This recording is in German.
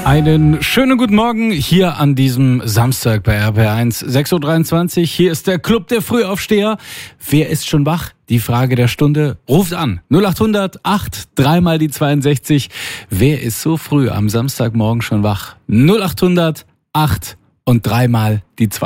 Einen schönen guten Morgen hier an diesem Samstag bei RPR1, 6.23 Uhr. Hier ist der Club der Frühaufsteher. Wer ist schon wach? Die Frage der Stunde. Ruft an. 0800 8 3 mal die 62. Wer ist so früh am Samstagmorgen schon wach? 0800 8 und 3 mal die 62.